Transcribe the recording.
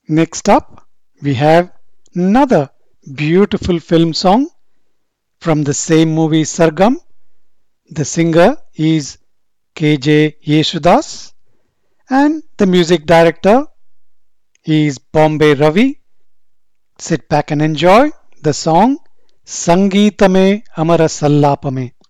Next up, we have another beautiful film song from the same movie Sargam. The singer is KJ Yesudas and the music director is Bombay Ravi. Sit back and enjoy the song Sangeetame Amara Sallapame.